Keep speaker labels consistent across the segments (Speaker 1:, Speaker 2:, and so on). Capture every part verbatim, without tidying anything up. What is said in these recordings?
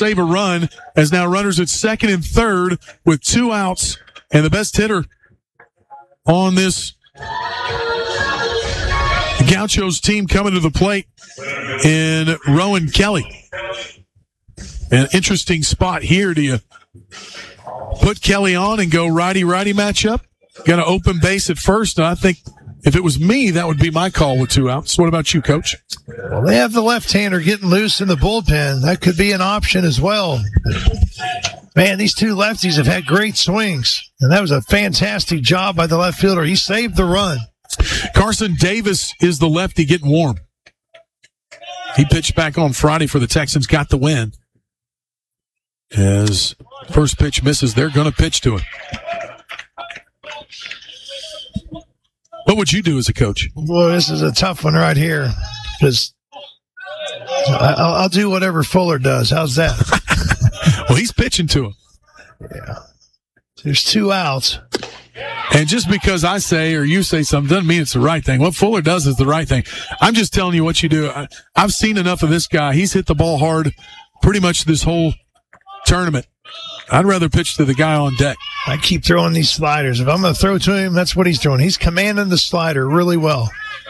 Speaker 1: save a run as now runners at second and third with two outs. And the best hitter on this Gauchos team coming to the plate in Rowan Kelly. An interesting spot here. Do you put Kelly on and go righty-righty matchup? Got an open base at first, and I think if it was me, that would be my call with two outs. What about you, Coach?
Speaker 2: Well, they have the left-hander getting loose in the bullpen. That could be an option as well. Man, these two lefties have had great swings, and that was a fantastic job by the left fielder. He saved the run.
Speaker 1: Carson Davis is the lefty getting warm. He pitched back on Friday for the Texans, got the win. As first pitch misses, they're going to pitch to him. What would you do as a coach?
Speaker 2: Boy, this is a tough one right here. Because I'll, I'll do whatever Fuller does. How's that?
Speaker 1: Well, he's pitching to him.
Speaker 2: Yeah. There's two outs.
Speaker 1: And just because I say or you say something doesn't mean it's the right thing. What Fuller does is the right thing. I'm just telling you what you do. I, I've seen enough of this guy. He's hit the ball hard pretty much this whole tournament. I'd rather pitch to the guy on deck.
Speaker 2: I keep throwing these sliders. If I'm going to throw to him, that's what he's doing. He's commanding the slider really well.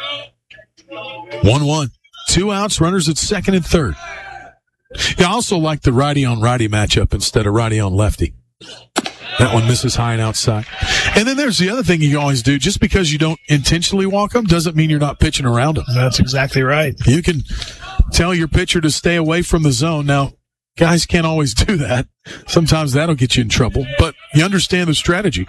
Speaker 1: one one. Two outs, runners at second and third. Yeah, I also like the righty-on-righty matchup instead of righty-on-lefty. That one misses high and outside. And then there's the other thing you always do. Just because you don't intentionally walk them doesn't mean you're not pitching around them.
Speaker 2: That's exactly right.
Speaker 1: You can tell your pitcher to stay away from the zone. Now, guys can't always do that. Sometimes that'll get you in trouble. But you understand the strategy.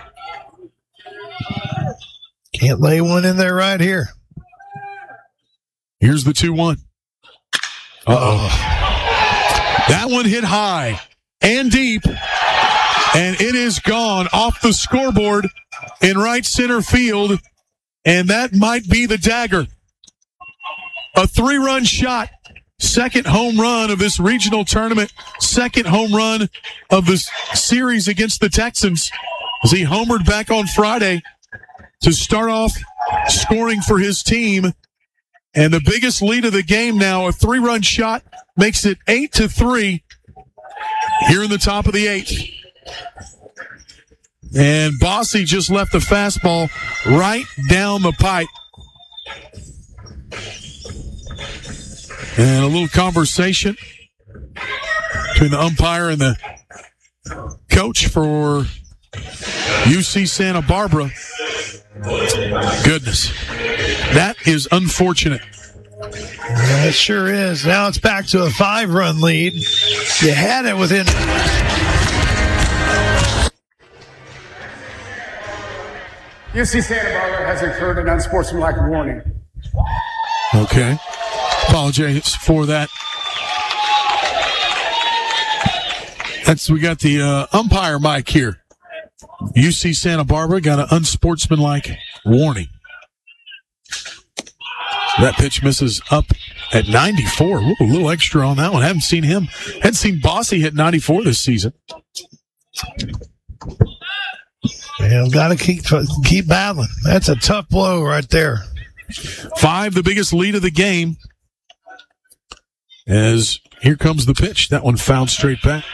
Speaker 2: Can't lay one in there right here.
Speaker 1: Here's the two one. Uh-oh. That one hit high and deep. And it is gone off the scoreboard in right center field. And that might be the dagger. A three-run shot. Second home run of this regional tournament. Second home run of this series against the Texans. As he homered back on Friday to start off scoring for his team. And the biggest lead of the game now, a three-run shot, makes it eight to three here in the top of the eighth. And Bossy just left the fastball right down the pipe. And a little conversation between the umpire and the coach for U C Santa Barbara. Goodness. That is unfortunate.
Speaker 2: Yeah, it sure is. Now it's back to a five-run lead. You had it within...
Speaker 3: U C Santa Barbara has incurred an unsportsmanlike warning.
Speaker 1: Okay. Apologize for that. That's we got the uh, umpire mic here. U C Santa Barbara got an unsportsmanlike warning. That pitch misses up at ninety-four. Ooh, a little extra on that one. Haven't seen him. Hadn't seen Bossy hit ninety-four this season.
Speaker 2: Man, got to keep keep battling. That's a tough blow right there.
Speaker 1: Five, the biggest lead of the game. As here comes the pitch. That one fouled straight back.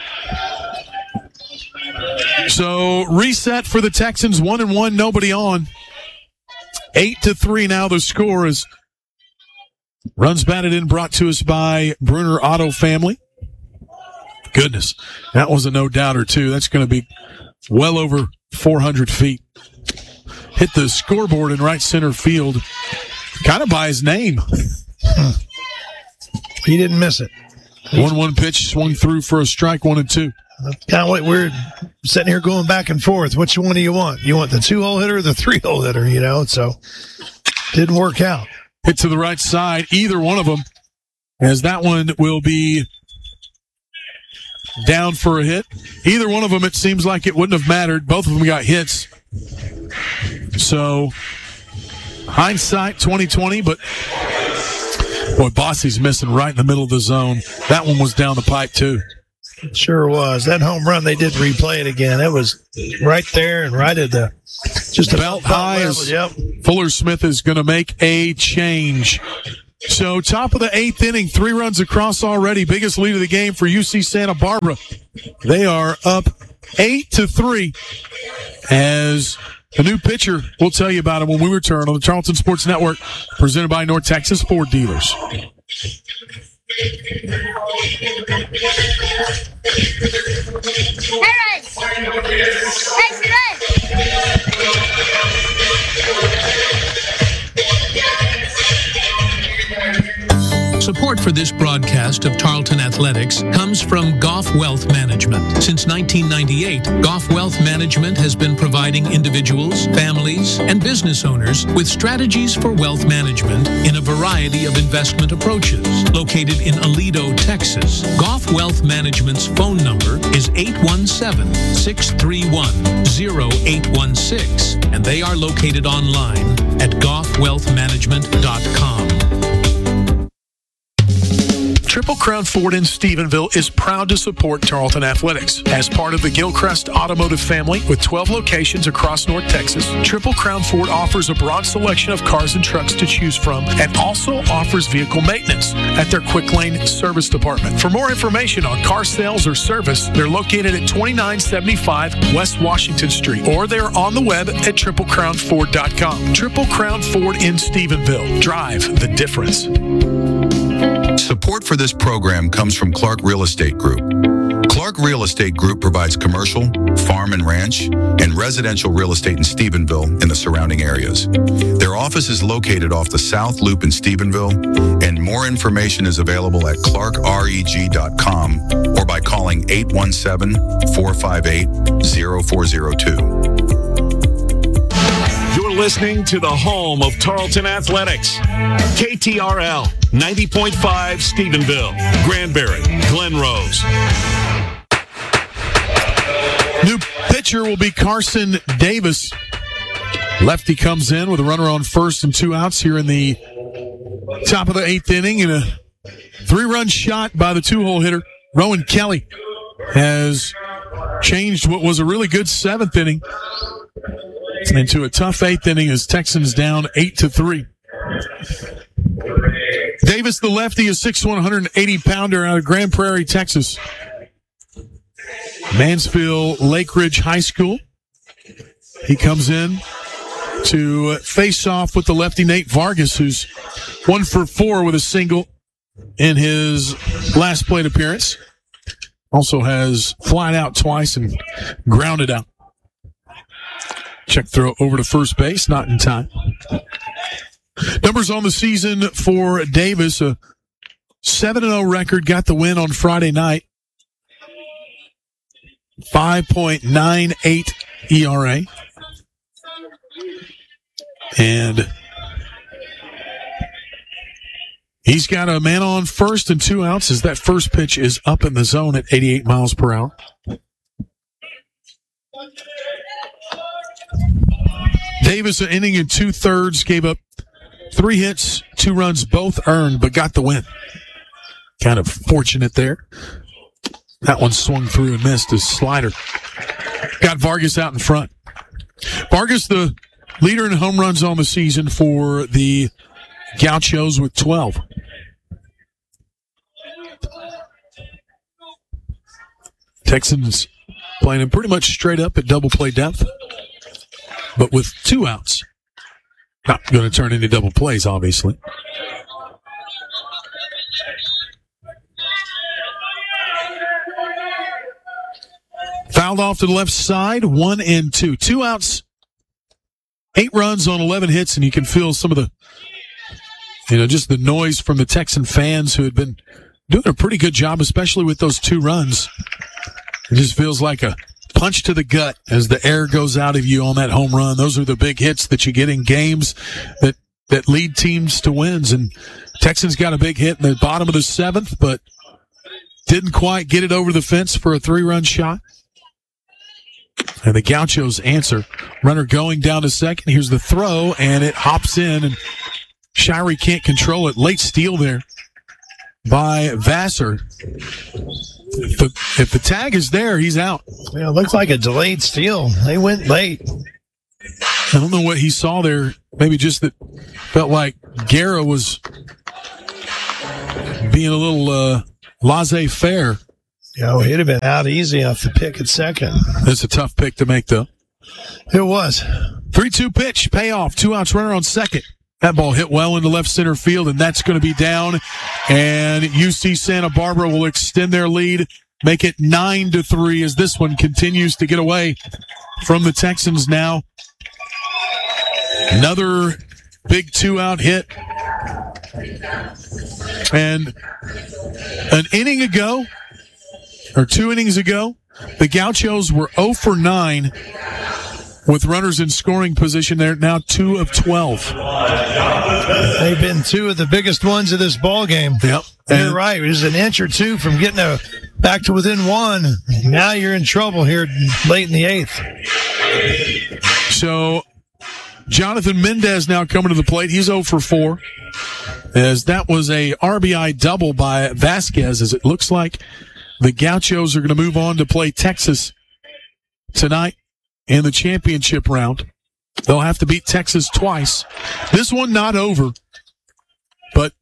Speaker 1: So reset for the Texans, one and one, nobody on. Eight to three now. The score is runs batted in, brought to us by Bruner Auto Family. Goodness, that was a no doubter too. That's going to be well over four hundred feet. Hit the scoreboard in right center field, kind of by his name.
Speaker 2: Hmm. He didn't miss it.
Speaker 1: one one pitch, swung through for a strike, one and two.
Speaker 2: Kind of what we're sitting here going back and forth. Which one do you want? You want the two-hole hitter or the three-hole hitter, you know? So, didn't work out.
Speaker 1: Hit to the right side, either one of them, as that one will be down for a hit. Either one of them, it seems like it wouldn't have mattered. Both of them got hits. So, hindsight twenty twenty, but boy, Bossy's missing right in the middle of the zone. That one was down the pipe, too.
Speaker 2: It sure was. That home run, they did replay it again. It was right there and right at the just
Speaker 1: belt high. As
Speaker 2: yep.
Speaker 1: Fuller Smith is going to make a change. So top of the eighth inning, three runs across already. Biggest lead of the game for U C Santa Barbara. They are up eight to three as the new pitcher, we'll tell you about it when we return on the Charlton Sports Network, presented by North Texas Ford Dealers.
Speaker 4: Support for this broadcast of Tarleton Athletics comes from Goff Wealth Management. Since nineteen ninety-eight, Goff Wealth Management has been providing individuals, families, and business owners with strategies for wealth management in a variety of investment approaches. Located in Aledo, Texas, Goff Wealth Management's phone number is eight one seven, six three one, zero eight one six, and they are located online at goff wealth management dot com.
Speaker 1: Triple Crown Ford in Stephenville is proud to support Tarleton Athletics. As part of the Gilchrist Automotive family with twelve locations across North Texas, Triple Crown Ford offers a broad selection of cars and trucks to choose from and also offers vehicle maintenance at their Quick Lane Service Department. For more information on car sales or service, they're located at twenty-nine seventy-five West Washington Street, or they're on the web at triple crown ford dot com. Triple Crown Ford in Stephenville. Drive the difference.
Speaker 5: Support for this program comes from Clark Real Estate Group. Clark Real Estate Group provides commercial, farm and ranch, and residential real estate in Stephenville and the surrounding areas. Their office is located off the South Loop in Stephenville, and more information is available at clark reg dot com or by calling eight one seven, four five eight, zero four zero two.
Speaker 6: You're listening to the home of Tarleton Athletics. K T R L ninety point five Stephenville, Granbury, Glen Rose.
Speaker 1: New pitcher will be Carson Davis. Lefty comes in with a runner on first and two outs here in the top of the eighth inning, and a three-run shot by the two-hole hitter, Rowan Kelly, has changed what was a really good seventh inning into a tough eighth inning as Texans down eight to three. Davis, the lefty, is six foot one, one hundred eighty pounder out of Grand Prairie, Texas. Mansfield Lake Ridge High School. He comes in to face off with the lefty Nate Vargas, who's one for four with a single in his last plate appearance. Also has flied out twice and grounded out. Check throw over to first base, not in time. Numbers on the season for Davis, a seven and oh record, got the win on Friday night. five point nine eight E R A. And he's got a man on first and two outs as that first pitch is up in the zone at eighty-eight miles per hour. Davis, an inning and two-thirds, gave up three hits, two runs, both earned, but got the win. Kind of fortunate there. That one swung through and missed his slider. Got Vargas out in front. Vargas, the leader in home runs on the season for the Gauchos with twelve. Texans playing him pretty much straight up at double play depth, but with two outs. Not going to turn into double plays, obviously. Fouled off to the left side, one and two. Two outs, eight runs on eleven hits, and you can feel some of the, you know, just the noise from the Texan fans who had been doing a pretty good job, especially with those two runs. It just feels like a punch to the gut as the air goes out of you on that home run. Those are the big hits that you get in games that, that lead teams to wins. And Texans got a big hit in the bottom of the seventh, but didn't quite get it over the fence for a three-run shot. And the Gauchos answer. Runner going down to second. Here's the throw, and it hops in, and Shirey can't control it. Late steal there by Vassar. If the, if the tag is there, he's out.
Speaker 2: Yeah, it looks like a delayed steal. They went late.
Speaker 1: I don't know what he saw there. Maybe just that felt like Guerra was being a little uh, laissez-faire.
Speaker 2: You know, he'd have been out easy off the pick at second.
Speaker 1: That's a tough pick to make, though.
Speaker 2: It was.
Speaker 1: three two pitch, payoff, two outs, runner on second. That ball hit well into left center field, and that's going to be down. And U C Santa Barbara will extend their lead, make it nine to three as this one continues to get away from the Texans now. Another big two-out hit. And an inning ago, or two innings ago, the Gauchos were oh for nine with runners in scoring position. They're now two of twelve.
Speaker 2: They've been two of the biggest ones of this ball game.
Speaker 1: Yep.
Speaker 2: You're
Speaker 1: And
Speaker 2: right. It was an inch or two from getting a, back to within one. Now you're in trouble here late in the eighth.
Speaker 1: so Jonathan Mendez now coming to the plate. He's oh for four. As that was a R B I double by Vasquez, as it looks like the Gauchos are going to move on to play Texas tonight in the championship round. They'll have to beat Texas twice. This one not over, but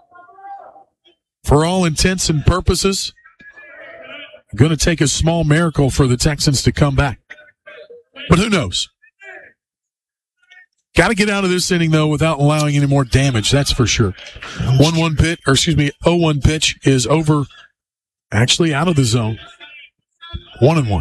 Speaker 1: for all intents and purposes, going to take a small miracle for the Texans to come back. But who knows? Got to get out of this inning, though, without allowing any more damage. That's for sure. one one pitch, or excuse me, oh one pitch is over, actually out of the zone. One and one.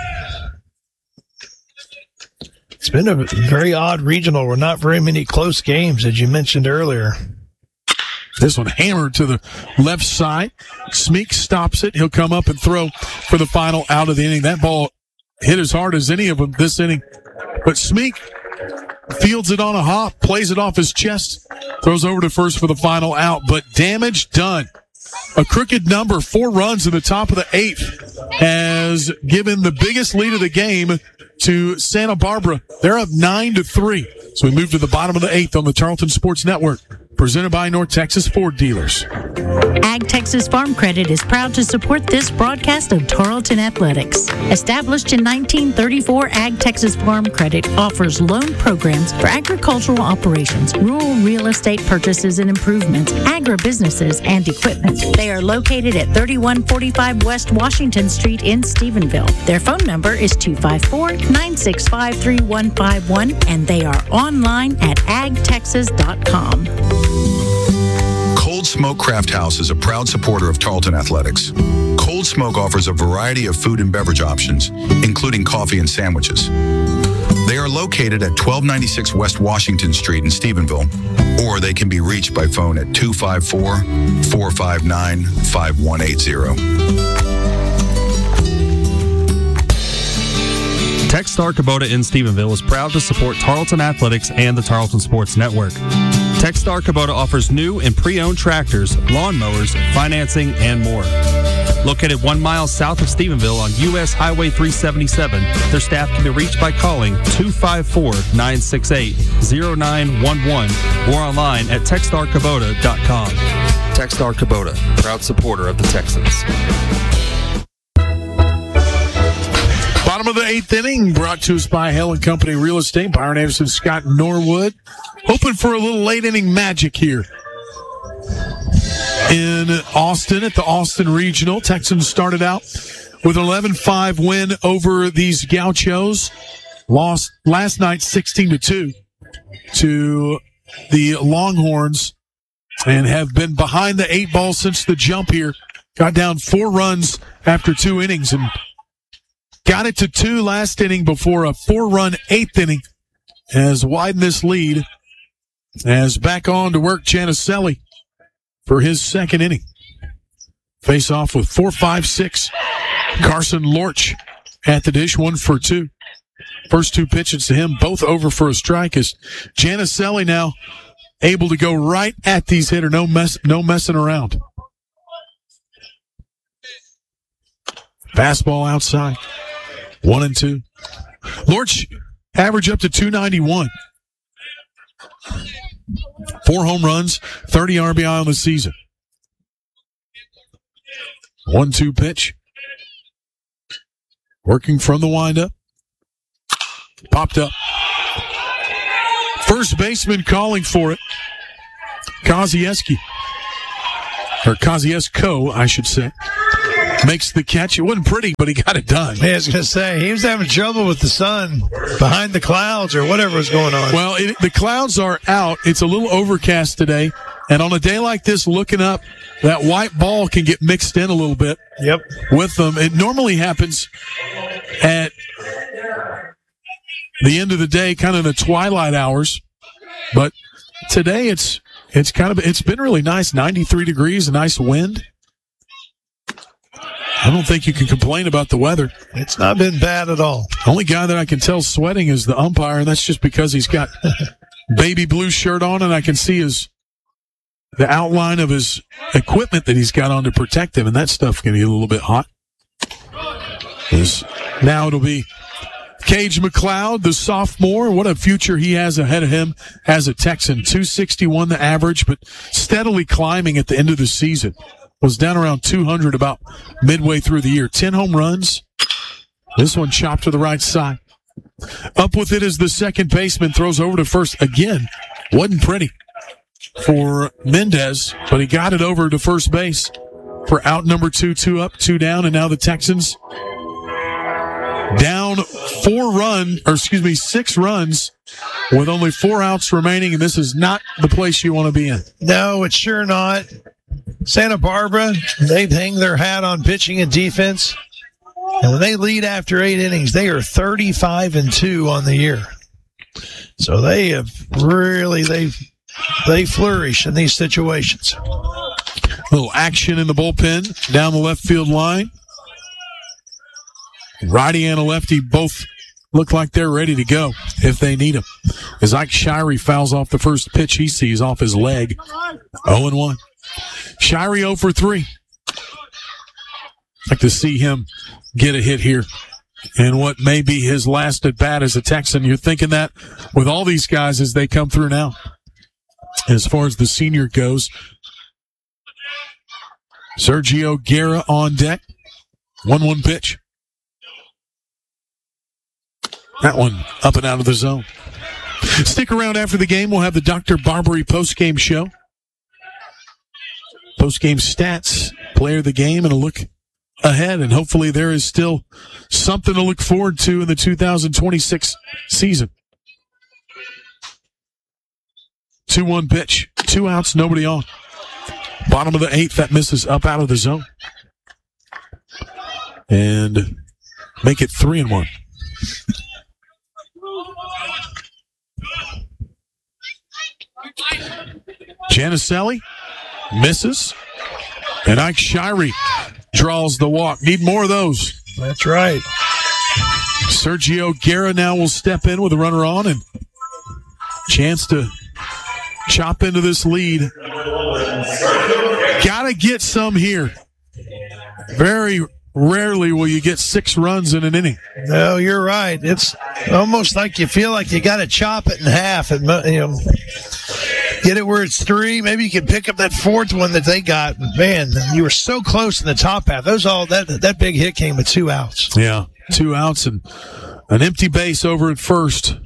Speaker 2: It's been a very odd regional where not very many close games, as you mentioned earlier.
Speaker 1: This one hammered to the left side. Smeek stops it. He'll come up and throw for the final out of the inning. That ball hit as hard as any of them this inning. But Smeek fields it on a hop, plays it off his chest, throws over to first for the final out. But damage done. A crooked number, four runs in the top of the eighth, has given the biggest lead of the game to Santa Barbara. They're up nine to three. So we move to the bottom of the eighth on the Tarleton Sports Network. Presented by North Texas Ford Dealers.
Speaker 7: Ag Texas Farm Credit is proud to support this broadcast of Tarleton Athletics. Established in nineteen thirty-four, Ag Texas Farm Credit offers loan programs for agricultural operations, rural real estate purchases and improvements, agribusinesses, and equipment. They are located at thirty-one forty-five West Washington Street in Stephenville. Their phone number is two five four, nine six five, three one five one, and they are online at ag texas dot com.
Speaker 5: Cold Smoke Craft House is a proud supporter of Tarleton Athletics. Cold Smoke offers a variety of food and beverage options, including coffee and sandwiches. They are located at twelve ninety-six West Washington Street in Stephenville, or they can be reached by phone at two five four, four five nine, five one eight zero.
Speaker 8: Techstar Kubota in Stephenville is proud to support Tarleton Athletics and the Tarleton Sports Network. Techstar Kubota offers new and pre-owned tractors, lawnmowers, financing, and more. Located one mile south of Stephenville on U S Highway three seventy-seven, their staff can be reached by calling two five four, nine six eight, zero nine one one or online at techstar kubota dot com.
Speaker 9: Techstar Kubota, proud supporter of the Texans.
Speaker 1: Bottom of the eighth inning, brought to us by Helen Company Real Estate. Byron Anderson, Scott Norwood. Hoping for a little late inning magic here in Austin at the Austin Regional. Texans started out with an eleven five win over these Gauchos. Lost last night sixteen to two to the Longhorns and have been behind the eight ball since the jump here. Got down four runs after two innings and got it to two last inning before a four-run eighth inning has widened this lead. As back on to work Janicelli for his second inning. Face off with four five six. Carson Lorch at the dish, one for two. First two pitches to him, both over for a strike. As Janicelli now able to go right at these hitters, no mess, no messing around. Fastball outside. One and two. Lorch average up to two ninety-one. Four home runs, thirty R B I on the season. one two pitch. Working from the windup. Popped up. First baseman calling for it. Kosieski. or Kosciuszko, I should say, makes the catch. It wasn't pretty, but he got it done.
Speaker 2: Yeah, I was going to say, he was having trouble with the sun behind the clouds or whatever was going on.
Speaker 1: Well, it, the clouds are out. It's a little overcast today. And on a day like this, looking up, that white ball can get mixed in a little bit
Speaker 2: yep.
Speaker 1: with them. It normally happens at the end of the day, kind of the twilight hours. But today it's it's kind of it's been really nice, ninety-three degrees, a nice wind. I don't think you can complain about the weather.
Speaker 2: It's not been bad at all.
Speaker 1: Only guy that I can tell sweating is the umpire, and that's just because he's got baby blue shirt on, and I can see his the outline of his equipment that he's got on to protect him, and that stuff can get a little bit hot. Now it'll be Cage McLeod, the sophomore. What a future he has ahead of him as a Texan. two sixty-one the average, but steadily climbing at the end of the season. Was down around two hundred about midway through the year. ten home runs. This one chopped to the right side. Up with it is the second baseman. Throws over to first again. Wasn't pretty for Mendez, but he got it over to first base for out number two, two up, two down, and now the Texans down four run, or excuse me, six runs with only four outs remaining, and this is not the place you want to be in.
Speaker 2: No, it's sure not. Santa Barbara, they hang their hat on pitching and defense. And when they lead after eight innings, they are thirty-five and two on the year. So they have really, they they flourish in these situations.
Speaker 1: A little action in the bullpen down the left field line. Righty and a lefty both look like they're ready to go if they need him. As Ike Shirey fouls off the first pitch he sees off his leg. oh and one. Shirey oh for three. Like to see him get a hit here in what may be his last at bat as a Texan. You're thinking that with all these guys as they come through now. As far as the senior goes, Sergio Guerra on deck. one one pitch. That one up and out of the zone. Stick around after the game. We'll have the Doctor Barbary postgame show. Postgame stats, player of the game, and a look ahead. And hopefully there is still something to look forward to in the two thousand twenty-six season. two one pitch. Two outs, nobody on. Bottom of the eighth, that misses up out of the zone. And make it three and one. Janicelli misses, and Ike Shirey draws the walk. Need more of those.
Speaker 2: That's right.
Speaker 1: Sergio Guerra now will step in with a runner on and chance to chop into this lead. Gotta get some here. Very rarely will you get six runs in an inning.
Speaker 2: No, you're right. It's almost like you feel like you got to chop it in half and, you know, get it where it's three. Maybe you can pick up that fourth one that they got. Man, you were so close in the top half. Those all that that big hit came with two outs.
Speaker 1: Yeah, two outs and an empty base over at first.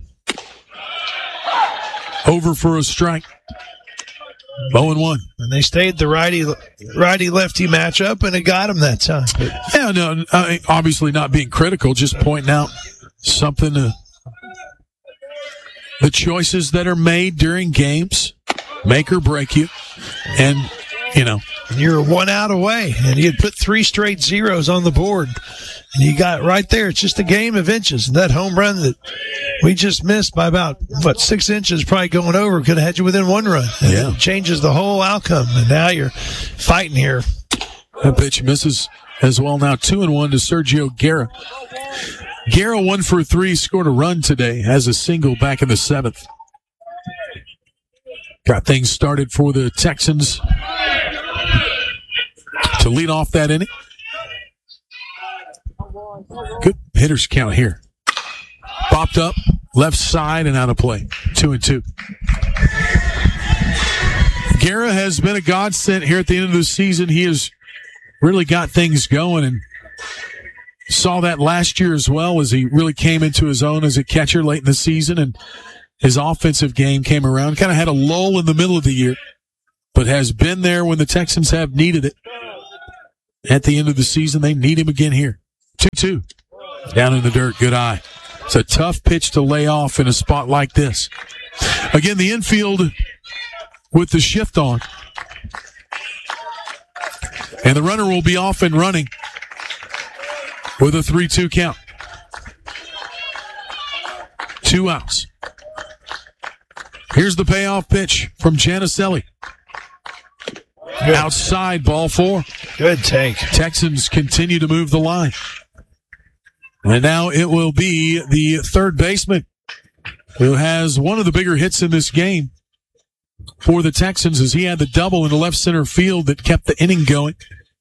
Speaker 1: Over for a strike. oh and one.
Speaker 2: And they stayed the righty righty lefty matchup, and it got them that time. But
Speaker 1: yeah, no, I mean, obviously not being critical, just pointing out something to the choices that are made during games make or break you. And, you know,
Speaker 2: you're one out away, and you had put three straight zeros on the board. And you got right there. It's just a game of inches. And that home run that we just missed by about, what, six inches probably going over could have had you within one run. And
Speaker 1: yeah.
Speaker 2: It changes the whole outcome. And now you're fighting here.
Speaker 1: That pitch misses as well. Now two and one to Sergio Guerra. Guerra one for three, scored a run today, has a single back in the seventh. Got things started for the Texans to lead off that inning. Good hitters count here. Popped up, left side, and out of play. Two and two. Guerra has been a godsend here at the end of the season. He has really got things going, and saw that last year as well as he really came into his own as a catcher late in the season, and his offensive game came around. Kind of had a lull in the middle of the year. but has been there when the Texans have needed it. At the end of the season, they need him again here. two two. Down in the dirt. Good eye. It's a tough pitch to lay off in a spot like this. Again, the infield with the shift on. And the runner will be off and running with a three two count. Two outs. Here's the payoff pitch from Janicelli.
Speaker 2: Good.
Speaker 1: Outside, ball four.
Speaker 2: Good take.
Speaker 1: Texans continue to move the line. And now it will be the third baseman who has one of the bigger hits in this game for the Texans, as he had the double in the left center field that kept the inning going.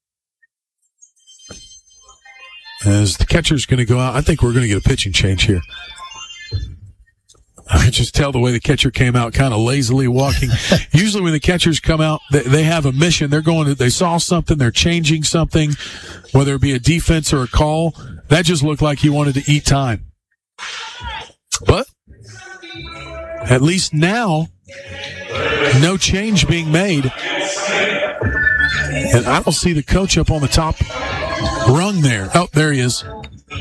Speaker 1: As the catcher's going to go out, I think we're going to get a pitching change here. I can just tell the way the catcher came out, kind of lazily walking. Usually when the catchers come out, they, they have a mission. They're going to, they saw something, they're changing something, whether it be a defense or a call. That just looked like he wanted to eat time. But at least now, no change being made. And I don't see the coach up on the top rung there. Oh, there he is.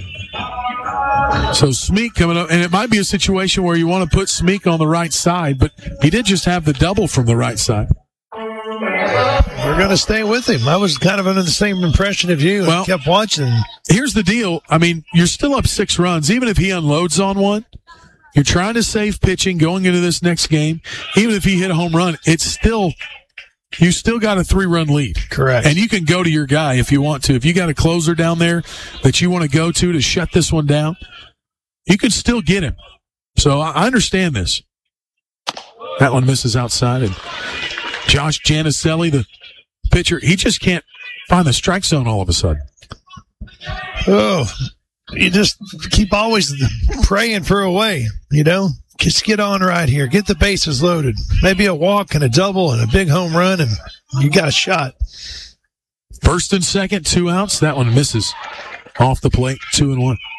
Speaker 1: So Smeek coming up, and it might be a situation where you want to put Smeek on the right side, but he did just have the double from the right side.
Speaker 2: We're going to stay with him. I was kind of under the same impression of you and
Speaker 1: well,
Speaker 2: kept watching.
Speaker 1: Here's the deal. I mean, you're still up six runs. Even if he unloads on one, you're trying to save pitching going into this next game. Even if he hit a home run, it's still, you still got a three-run lead.
Speaker 2: Correct.
Speaker 1: And you can go to your guy if you want to. If you got a closer down there that you want to go to to shut this one down, you can still get him. So I understand this. That one misses outside. And Josh Janicelli, the pitcher, he just can't find the strike zone all of a sudden.
Speaker 2: Oh, you just keep always praying for a way, you know? Just get on right here. Get the bases loaded. Maybe a walk and a double and a big home run, and you got a shot.
Speaker 1: First and second, two outs. That one misses off the plate, two and one.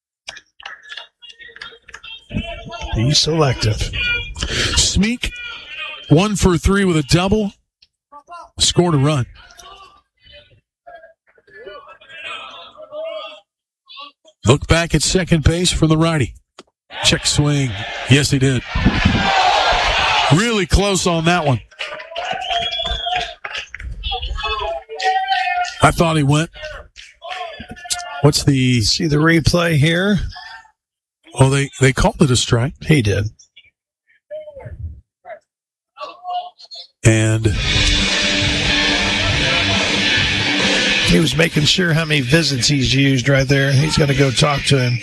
Speaker 2: Be selective.
Speaker 1: Smeek, one for three with a double, scored a run. Look back at second base for the righty. Check swing. Yes, he did. Really close on that one. I thought he went. What's the...
Speaker 2: See the replay here?
Speaker 1: Oh, they, they called it a strike.
Speaker 2: He did.
Speaker 1: And
Speaker 2: he was making sure how many visits he's used right there. He's going to go talk to him.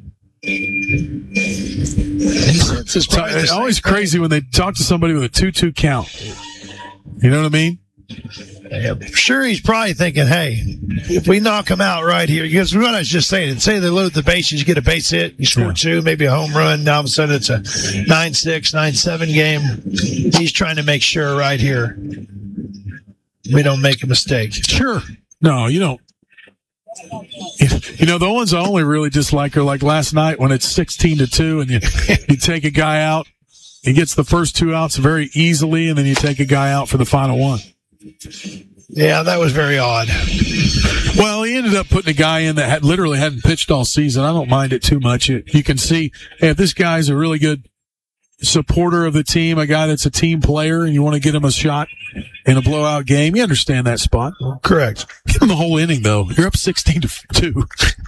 Speaker 1: It's always crazy when they talk to somebody with a two two count. You know what I mean?
Speaker 2: Yeah, sure, he's probably thinking, hey, if we knock him out right here, because what I was just saying, say they load the bases, you get a base hit, you score yeah. two, maybe a home run, now all of a sudden it's a nine six, nine seven game. He's trying to make sure right here we don't make a mistake.
Speaker 1: Sure. No, you don't. You know, the ones I only really dislike are like last night when it's sixteen to two and you, you take a guy out. He gets the first two outs very easily, and then you take a guy out for the final one.
Speaker 2: Yeah, that was very odd.
Speaker 1: Well, he ended up putting a guy in that had, literally hadn't pitched all season. I don't mind it too much. You, you can see, hey, if this guy's a really good supporter of the team, a guy that's a team player, and you want to get him a shot in a blowout game, you understand that spot.
Speaker 2: Correct.
Speaker 1: Give him the whole inning, though. You're up sixteen to two.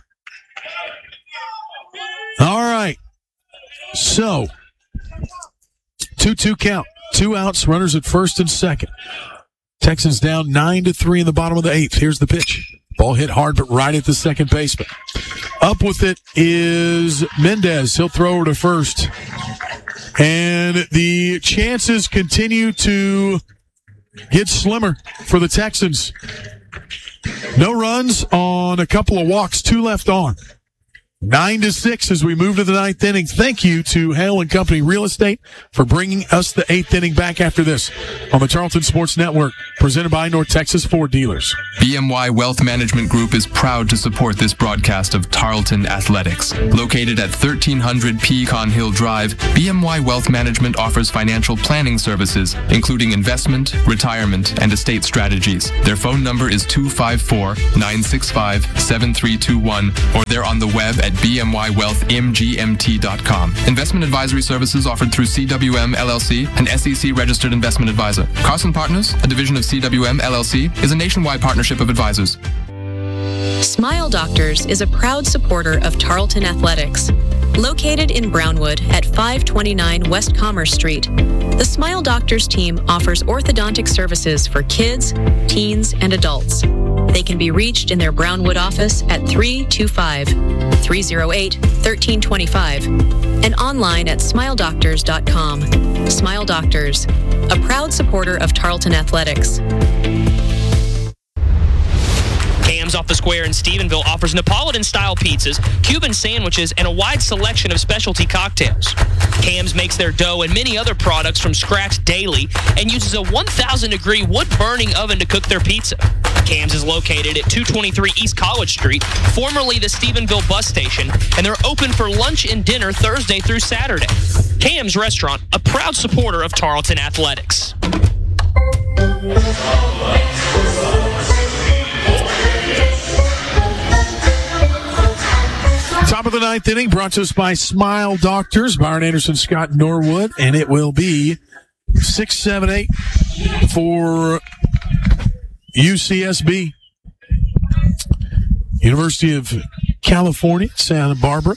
Speaker 1: All right. So, two two count. Two outs, runners at first and second. Texans down nine to three in the bottom of the eighth. Here's the pitch. Ball hit hard, but right at the second baseman. Up with it is Mendez. He'll throw over to first. And the chances continue to get slimmer for the Texans. No runs on a couple of walks, two left on. Nine to six as we move to the ninth inning. Thank you to Hale and Company Real Estate for bringing us the eighth inning back after this on the Tarleton Sports Network, presented by North Texas Ford Dealers.
Speaker 10: B M Y Wealth Management Group is proud to support this broadcast of Tarleton Athletics. Located at thirteen hundred Pecan Hill Drive, B M Y Wealth Management offers financial planning services, including investment, retirement, and estate strategies. Their phone number is two five four, nine six five, seven three two one, or they're on the web at b m y wealth m g m t dot com. Investment advisory services offered through C W M L L C, an S E C-registered investment advisor. Carson Partners, a division of C W M L L C, is a nationwide partnership of advisors.
Speaker 11: Smile Doctors is a proud supporter of Tarleton Athletics. Located in Brownwood at five twenty-nine West Commerce Street, the Smile Doctors team offers orthodontic services for kids, teens, and adults. They can be reached in their Brownwood office at three two five, three oh eight, one three two five and online at smile doctors dot com. Smile Doctors, a proud supporter of Tarleton Athletics.
Speaker 12: Cam's Off the Square in Stephenville offers Neapolitan-style pizzas, Cuban sandwiches, and a wide selection of specialty cocktails. Cam's makes their dough and many other products from scratch daily and uses a one thousand degree wood-burning oven to cook their pizza. Cam's is located at two twenty-three East College Street, formerly the Stephenville bus station, and they're open for lunch and dinner Thursday through Saturday. Cam's Restaurant, a proud supporter of Tarleton Athletics.
Speaker 1: Top of the ninth inning, brought to us by Smile Doctors, Byron Anderson, Scott Norwood, and it will be six seven eight for U C S B. University of California, Santa Barbara,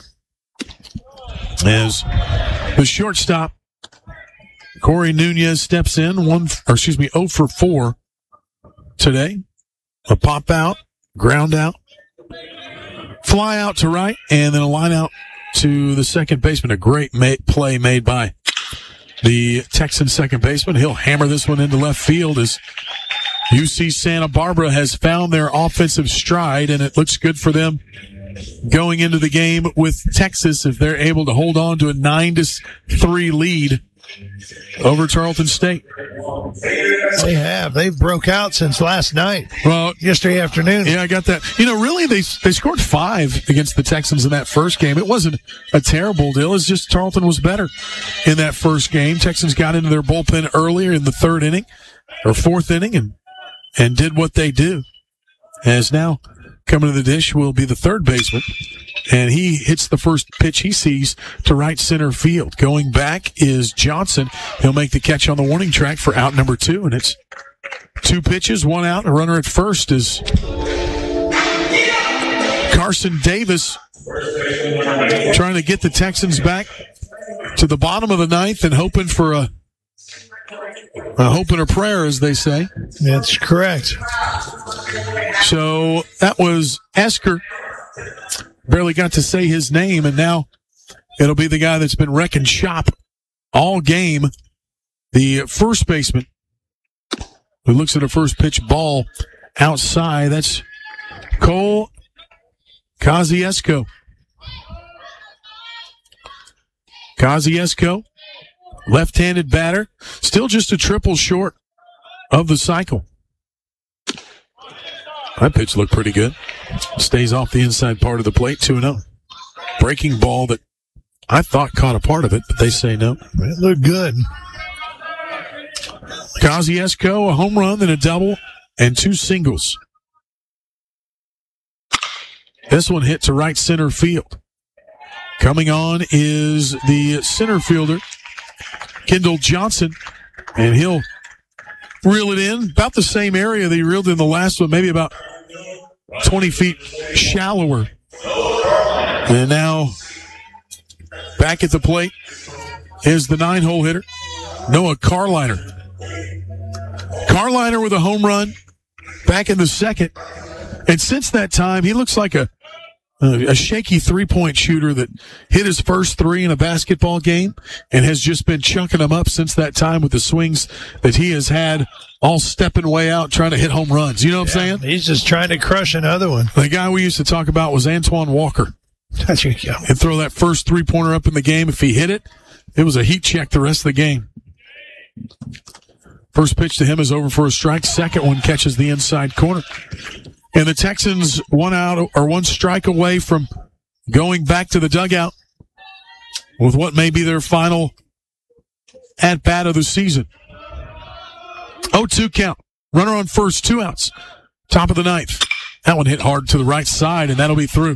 Speaker 1: as the shortstop, Corey Nunez, steps in, one, or excuse me, oh for four today. A pop out, ground out, fly out to right, and then a line out to the second baseman. A great ma- play made by the Texan second baseman. He'll hammer this one into left field as U C Santa Barbara has found their offensive stride, and it looks good for them going into the game with Texas if they're able to hold on to a nine to three lead over Tarleton State.
Speaker 2: They have. They've broke out since last night.
Speaker 1: Well,
Speaker 2: yesterday afternoon.
Speaker 1: Yeah, I got that. You know, really, they they scored five against the Texans in that first game. It wasn't a terrible deal. It's just Tarleton was better in that first game. Texans got into their bullpen earlier in the third inning or fourth inning and and did what they do. As now coming to the dish will be the third baseman, and he hits the first pitch he sees to right center field. Going back is Johnson. He'll make the catch on the warning track for out number two, and it's two pitches, one out, and a runner at first is Carson Davis trying to get the Texans back to the bottom of the ninth and hoping for a, a hope and a prayer, as they say.
Speaker 2: That's correct.
Speaker 1: So that was Esker. Barely got to say his name, and now it'll be the guy that's been wrecking shop all game. The first baseman who looks at a first pitch ball outside. That's Cole Kosciuszko. Kosciuszko, left-handed batter, still just a triple short of the cycle. That pitch looked pretty good. Stays off the inside part of the plate, two and oh. Breaking ball that I thought caught a part of it, but they say no.
Speaker 2: It looked good.
Speaker 1: Kosciuszko, a home run, then a double, and two singles. This one hit to right center field. Coming on is the center fielder, Kendall Johnson, and he'll reel it in about the same area that he reeled in the last one, maybe about twenty feet shallower. And now back at the plate is the nine-hole hitter, Noah Carliner. Carliner with a home run back in the second. And since that time, he looks like a a shaky three-point shooter that hit his first three in a basketball game and has just been chunking them up since that time with the swings that he has had, all stepping way out trying to hit home runs. You know what
Speaker 2: yeah,
Speaker 1: I'm saying?
Speaker 2: He's just trying to crush another one.
Speaker 1: The guy we used to talk about was Antoine Walker.
Speaker 2: That's your go.
Speaker 1: And throw that first three-pointer up in the game. If he hit it, it was a heat check the rest of the game. First pitch to him is over for a strike. Second one catches the inside corner. And the Texans one out or one strike away from going back to the dugout with what may be their final at-bat of the season. oh two count. Runner on first, two outs. Top of the ninth. That one hit hard to the right side, and that'll be through.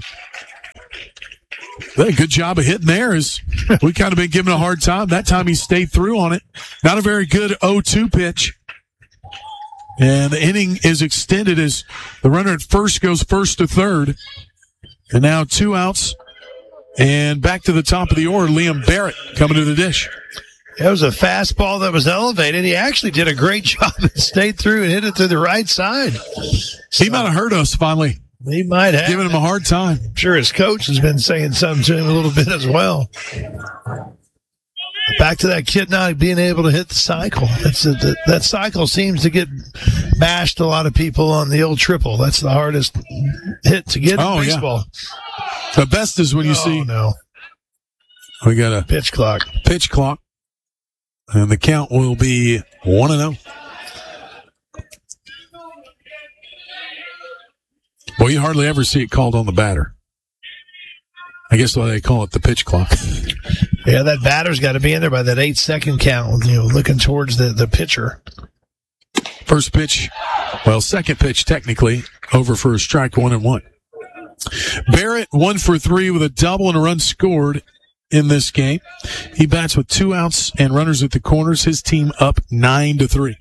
Speaker 1: Well, good job of hitting there. As we kind of been giving a hard time. That time he stayed through on it. Not a very good oh two pitch. And the inning is extended as the runner at first goes first to third. And now two outs. And back to the top of the order, Liam Barrett coming to the dish.
Speaker 2: It was a fastball that was elevated. He actually did a great job and stayed through and hit it to the right side.
Speaker 1: He might have hurt us finally.
Speaker 2: He might have.
Speaker 1: Giving him a hard time.
Speaker 2: I'm sure his coach has been saying something to him a little bit as well. Back to that kid not being able to hit the cycle. That's a, that, that cycle seems to get bashed a lot of people on the old triple. That's the hardest hit to get
Speaker 1: oh,
Speaker 2: in baseball.
Speaker 1: Yeah. The best is when you
Speaker 2: oh,
Speaker 1: see.
Speaker 2: no.
Speaker 1: We got a
Speaker 2: pitch clock.
Speaker 1: Pitch clock. And the count will be one and oh. Well, you hardly ever see it called on the batter. I guess why they call it the pitch clock.
Speaker 2: Yeah, that batter's got to be in there by that eight-second count, you know, looking towards the, the pitcher.
Speaker 1: First pitch, well, second pitch technically, over for a strike, one and one. Barrett, one for three with a double and a run scored in this game. He bats with two outs and runners at the corners. His team up nine to three.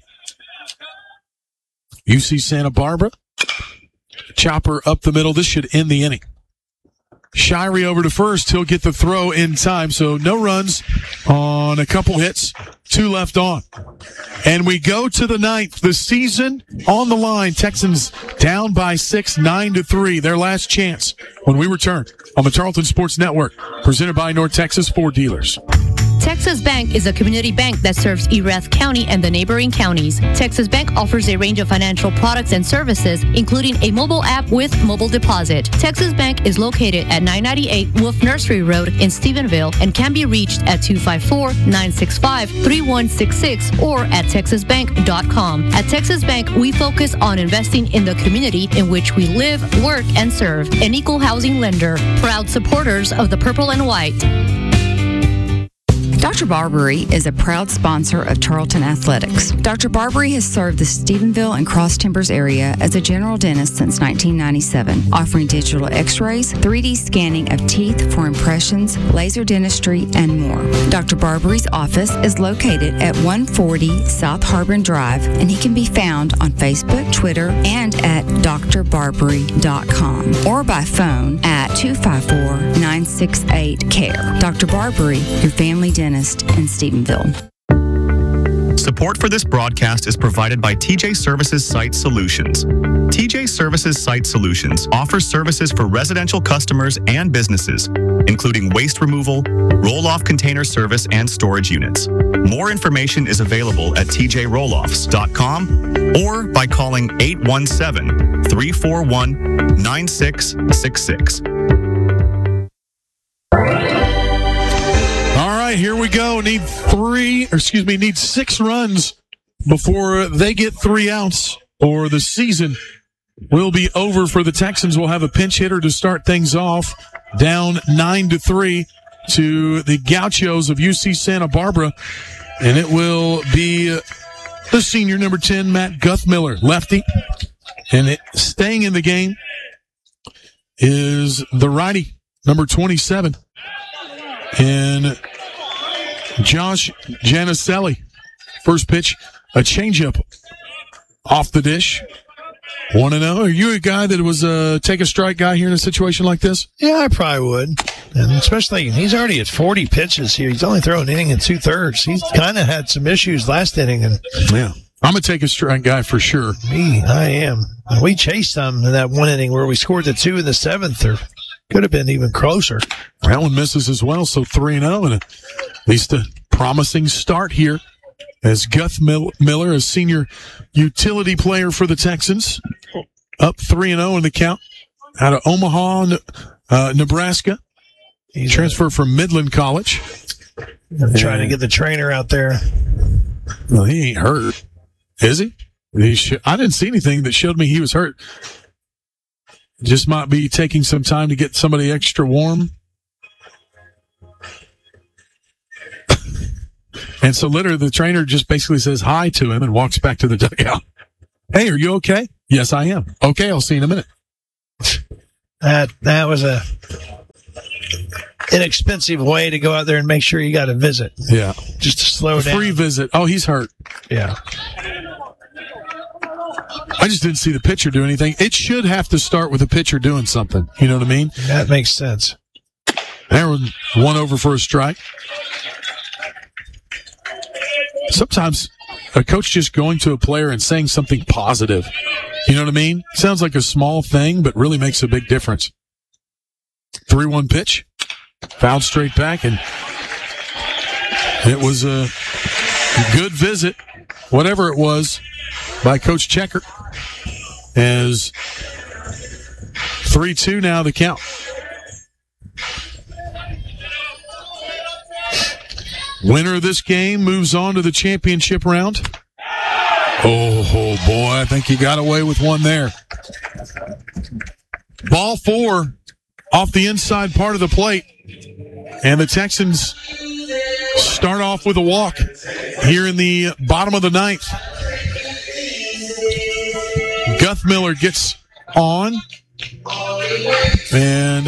Speaker 1: U C Santa Barbara, chopper up the middle. This should end the inning. Shirey over to first. He'll get the throw in time. So no runs on a couple hits. Two left on. And we go to the ninth. The season on the line. Texans down by six, nine to three. Their last chance when we return on the Tarleton Sports Network. Presented by North Texas Ford Dealers.
Speaker 13: Texas Bank is a community bank that serves Erath County and the neighboring counties. Texas Bank offers a range of financial products and services, including a mobile app with mobile deposit. Texas Bank is located at nine ninety-eight Wolf Nursery Road in Stephenville and can be reached at two five four, nine six five, three one six six or at texas bank dot com. At Texas Bank, we focus on investing in the community in which we live, work, and serve. An equal housing lender. Proud supporters of the Purple and White.
Speaker 14: Doctor Barbary is a proud sponsor of Tarleton Athletics. Doctor Barbary has served the Stephenville and Cross Timbers area as a general dentist since nineteen ninety-seven, offering digital x-rays, three D scanning of teeth for impressions, laser dentistry, and more. Doctor Barbary's office is located at one forty South Harbin Drive, and he can be found on Facebook, Twitter, and at d r barbary dot com or by phone at two five four, nine six eight, C A R E. Doctor Barbary, your family dentist in Stephenville.
Speaker 15: Support for this broadcast is provided by T J Services Site Solutions. T J Services Site Solutions offers services for residential customers and businesses, including waste removal, roll-off container service, and storage units. More information is available at t j roll offs dot com or by calling eight one seven, three four one, nine six six six.
Speaker 1: Here we go. Need three, or excuse me, need six runs before they get three outs, or the season will be over for the Texans. We'll have a pinch hitter to start things off, down nine to three to the Gauchos of U C Santa Barbara, and it will be the senior number ten, Matt Guthmiller, lefty, and it, staying in the game is the righty, number twenty-seven, and Josh Janicelli. First pitch, a changeup off the dish. one and oh. Are you a guy that was a take a strike guy here in a situation like this?
Speaker 2: Yeah, I probably would. And especially, he's already at forty pitches here. He's only thrown an inning and two thirds. He's kind of had some issues last inning. And
Speaker 1: yeah, I'm a take a strike guy for sure.
Speaker 2: Me, I am. We chased some in that one inning where we scored the two in the seventh, or could have been even closer.
Speaker 1: That one misses as well, so three and oh, and at least a promising start here as Guth Miller, a senior utility player for the Texans, up three and oh in the count out of Omaha, uh, Nebraska. He transferred from Midland College.
Speaker 2: Trying to get the trainer out there.
Speaker 1: Well, he ain't hurt, is he? he sh- I didn't see anything that showed me he was hurt. Just might be taking some time to get somebody extra warm. And so literally the trainer just basically says hi to him and walks back to the dugout. Hey, are you okay? Yes, I am. Okay, I'll see you in a minute.
Speaker 2: That that was a inexpensive way to go out there and make sure you got a visit.
Speaker 1: Yeah.
Speaker 2: Just to slow
Speaker 1: a
Speaker 2: down.
Speaker 1: Free visit. Oh, he's hurt.
Speaker 2: Yeah.
Speaker 1: I just didn't see the pitcher do anything. It should have to start with the pitcher doing something. You know what I mean?
Speaker 2: That makes sense.
Speaker 1: There was one over for a strike. Sometimes a coach just going to a player and saying something positive. You know what I mean? Sounds like a small thing, but really makes a big difference. three one pitch. Fouled straight back, and it was a good visit, whatever it was, by Coach Checker. As three two now the count. Winner of this game moves on to the championship round. Oh, oh boy, I think he got away with one there. Ball four off the inside part of the plate. And the Texans start off with a walk here in the bottom of the ninth. Guthmiller gets on. And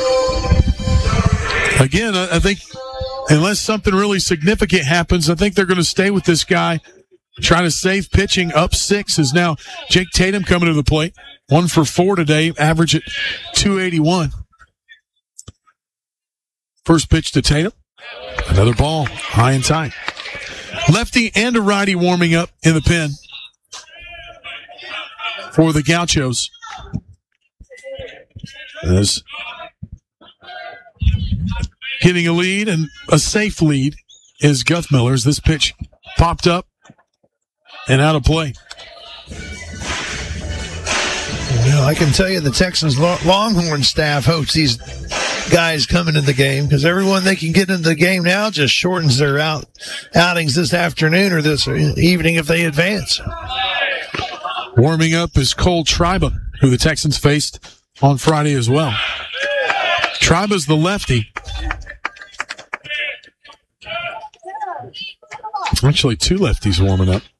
Speaker 1: again, I think unless something really significant happens, I think they're going to stay with this guy. Trying to save pitching. Up six is now Jake Tatum coming to the plate. One for four today, average at two eighty-one. First pitch to Tatum. Another ball, high and tight. Lefty and a righty warming up in the pen for the Gauchos. As getting a lead, and a safe lead is Guthmiller's. This pitch popped up and out of play.
Speaker 2: Well, I can tell you the Texans Longhorn staff hopes these guys coming in the game, because everyone they can get into the game now just shortens their out outings this afternoon or this evening if they advance.
Speaker 1: Warming up is Cole Triba, who the Texans faced on Friday as well. Triba's the lefty. Actually, two lefties warming up.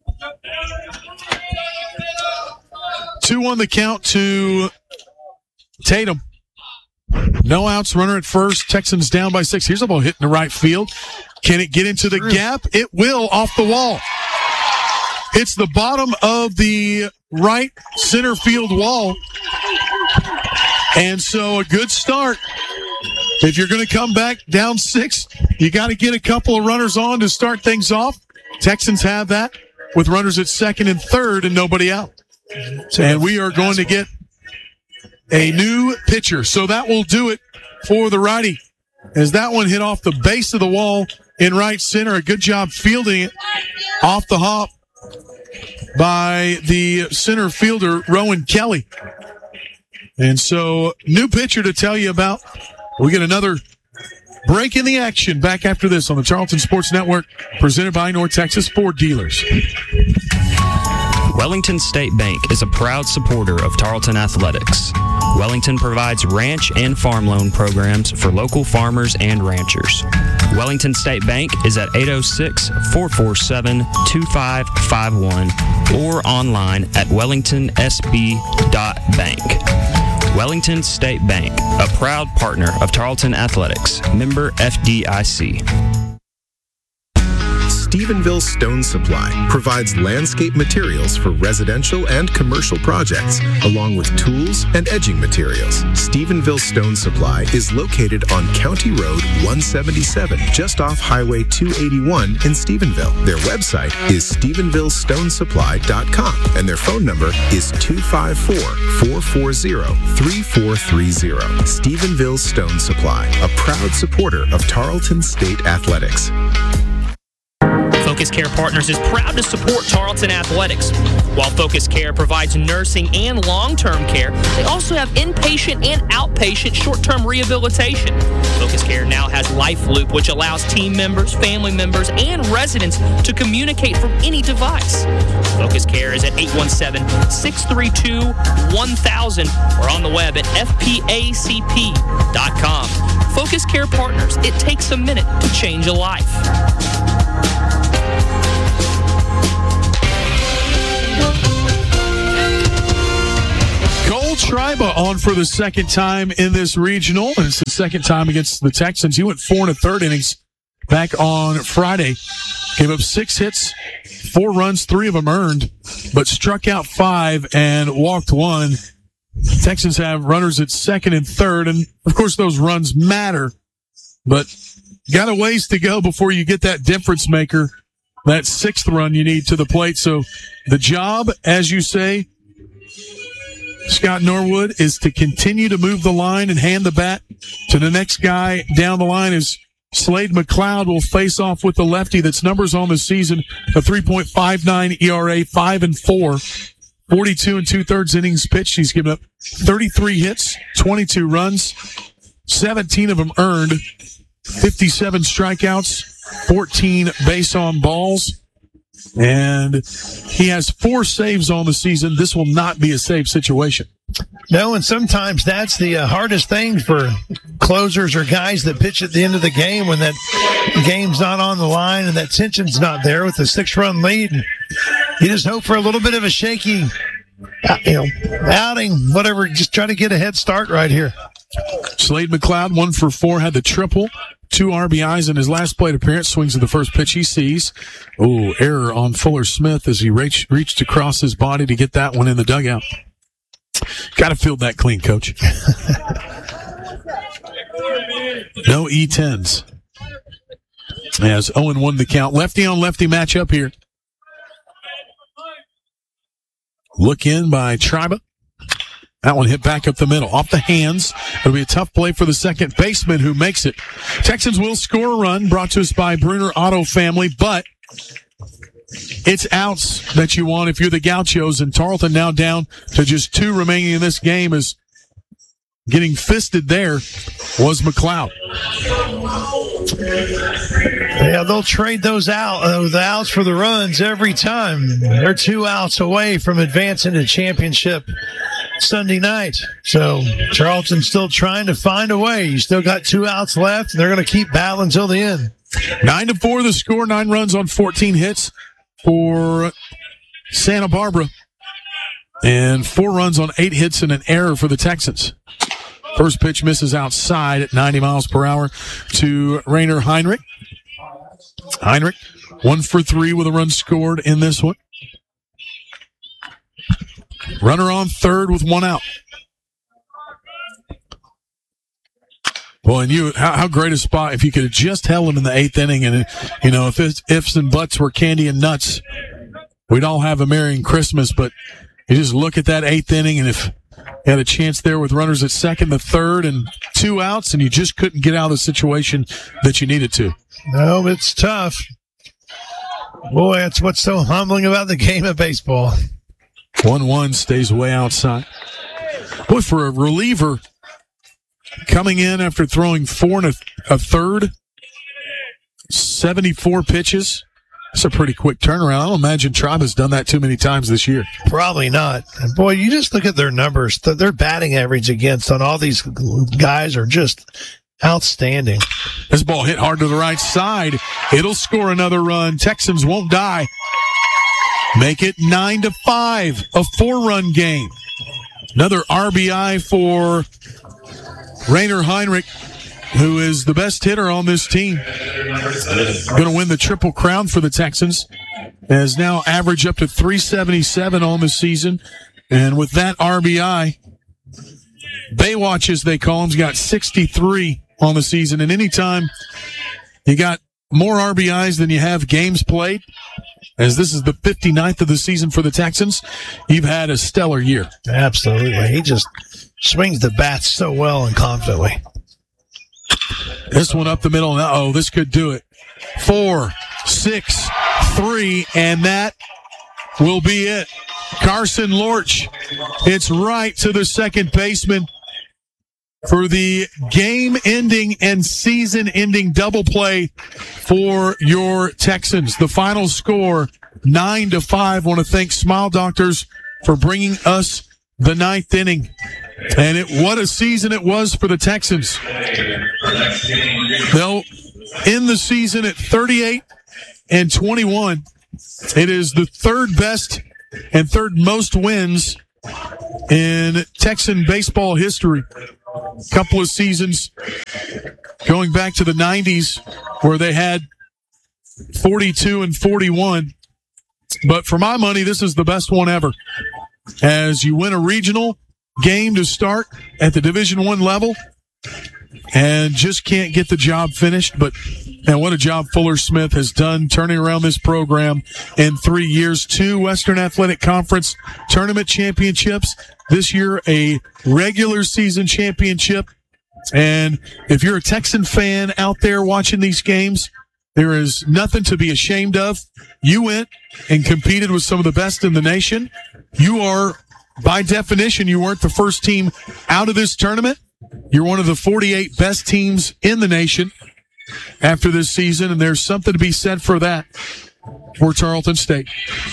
Speaker 1: Two on the count to Tatum. No outs, runner at first. Texans down by six. Here's a ball hitting the right field. Can it get into the gap? It will, off the wall. It's the bottom of the right center field wall. And so a good start. If you're going to come back down six, you got to get a couple of runners on to start things off. Texans have that with runners at second and third and nobody out. And we are going to get a new pitcher. So that will do it for the righty. As that one hit off the base of the wall in right center. A good job fielding it off the hop by the center fielder, Rowan Kelly. And so, new pitcher to tell you about. We get another break in the action back after this on the Tarleton Sports Network, presented by North Texas Ford Dealers.
Speaker 16: Wellington State Bank is a proud supporter of Tarleton Athletics. Wellington provides ranch and farm loan programs for local farmers and ranchers. Wellington State Bank is at eight oh six, four four seven, two five five one or online at wellington s b dot bank. Wellington State Bank, a proud partner of Tarleton Athletics, member F D I C.
Speaker 17: Stephenville Stone Supply provides landscape materials for residential and commercial projects, along with tools and edging materials. Stephenville Stone Supply is located on County Road one seventy-seven, just off Highway two eighty-one in Stephenville. Their website is stephenville stone supply dot com, and their phone number is two five four, four four zero, three four three zero. Stephenville Stone Supply, a proud supporter of Tarleton State Athletics.
Speaker 12: Focus Care Partners is proud to support Tarleton Athletics. While Focus Care provides nursing and long-term care, they also have inpatient and outpatient short-term rehabilitation. Focus Care now has Life Loop, which allows team members, family members, and residents to communicate from any device. Focus Care is at eight one seven, six three two, one thousand or on the web at f p a c p dot com. Focus Care Partners. It takes a minute to change a life.
Speaker 1: Cole Schreiber on for the second time in this regional, and it's the second time against the Texans. He went four and a third innings back on Friday. Gave up six hits, four runs, three of them earned, but struck out five and walked one. Texans have runners at second and third, and of course those runs matter, but got a ways to go before you get that difference maker, that sixth run you need to the plate. So the job, as you say, Scott Norwood, is to continue to move the line and hand the bat to the next guy down the line. As Slade McLeod will face off with the lefty that's numbers on the season, a three point five nine E R A, five and four, forty-two and two-thirds innings pitched. He's given up thirty-three hits, twenty-two runs, seventeen of them earned, fifty-seven strikeouts, fourteen base on balls, and he has four saves on the season. This will not be a save situation.
Speaker 2: No, and sometimes that's the uh, hardest thing for closers or guys that pitch at the end of the game when that game's not on the line and that tension's not there with a six-run lead. And you just hope for a little bit of a shaky, you know, outing, whatever. Just try to get a head start right here.
Speaker 1: Slade McLeod, one for four, had the triple, two R B Is in his last plate appearance. Swings at the first pitch he sees. Oh, error on Fuller Smith as he reached, reached across his body to get that one in the dugout. Got to field that clean, Coach. No E tens. As oh and one the count. Lefty on lefty matchup here. Look in by Schreiber. That one hit back up the middle. Off the hands. It'll be a tough play for the second baseman who makes it. Texans will score a run, brought to us by Bruner Auto Family, but it's outs that you want if you're the Gauchos, and Tarleton now down to just two remaining in this game as getting fisted there was McLeod.
Speaker 2: Yeah, they'll trade those out, uh, the outs for the runs every time. They're two outs away from advancing to championship Sunday night. So Tarleton's still trying to find a way. You still got two outs left, and they're going to keep battling until the end.
Speaker 1: Nine to four the score, nine runs on fourteen hits for Santa Barbara, and four runs on eight hits and an error for the Texans. First pitch misses outside at ninety miles per hour to Rainer Heinrich. Heinrich, one for three with a run scored in this one. Runner on third with one out. Well, and you, how, how great a spot if you could have just held him in the eighth inning, and you know, if it's ifs and buts were candy and nuts, we'd all have a Merry Christmas. But you just look at that eighth inning, and if you had a chance there with runners at second, the third, and two outs, and you just couldn't get out of the situation that you needed to.
Speaker 2: No, it's tough. Boy, that's what's so humbling about the game of baseball.
Speaker 1: one one stays way outside. Boy, for a reliever coming in after throwing four and a, a third, seventy-four pitches, that's a pretty quick turnaround. I don't imagine Tribe has done that too many times this year.
Speaker 2: Probably not. And boy, you just look at their numbers. Their batting average against on all these guys are just outstanding.
Speaker 1: This ball hit hard to the right side. It'll score another run. Texans won't die. Make it nine to five, a four-run game. Another R B I for Rainer Heinrich, who is the best hitter on this team. Going to win the Triple Crown for the Texans. Has now averaged up to three seventy-seven on the season. And with that R B I, Baywatch, as they call him, has got sixty-three on the season. And anytime you got more R B Is than you have games played, as this is the fifty-ninth of the season for the Texans, you've had a stellar year.
Speaker 2: Absolutely. He just swings the bat so well and confidently.
Speaker 1: This one up the middle. Uh-oh, this could do it. Four, six, three, and that will be it. Carson Lorch, it's right to the second baseman for the game-ending and season-ending double play for your Texans. The final score, nine to five. I want to thank Smile Doctors for bringing us the ninth inning. And it what a season it was for the Texans. They'll end the season at thirty-eight and twenty-one. It is the third best and third most wins in Texan baseball history. A couple of seasons going back to the nineties where they had forty-two and forty-one. But for my money, this is the best one ever. As you win a regional game to start at the Division One level and just can't get the job finished. But man, what a job Fuller Smith has done turning around this program in three years. Two Western Athletic Conference tournament championships. This year, a regular season championship. And if you're a Texan fan out there watching these games, there is nothing to be ashamed of. You went and competed with some of the best in the nation. You are, by definition, you weren't the first team out of this tournament. You're one of the forty-eight best teams in the nation after this season, and there's something to be said for that for Tarleton State.